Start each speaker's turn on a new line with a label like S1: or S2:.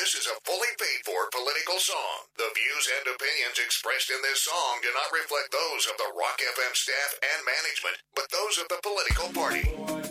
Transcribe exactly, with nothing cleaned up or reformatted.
S1: This is a fully paid-for political song. The views and opinions expressed in this song do not reflect those of the Rock F M staff and management, but those of the political party.